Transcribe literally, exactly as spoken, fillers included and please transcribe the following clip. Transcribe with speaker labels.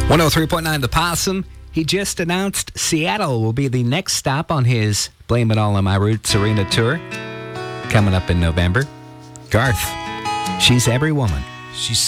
Speaker 1: one oh three point nine The Possum. He just announced Seattle will be the next stop on his Blame It All on My Roots Arena tour coming up in November. Garth, she's every woman.
Speaker 2: She's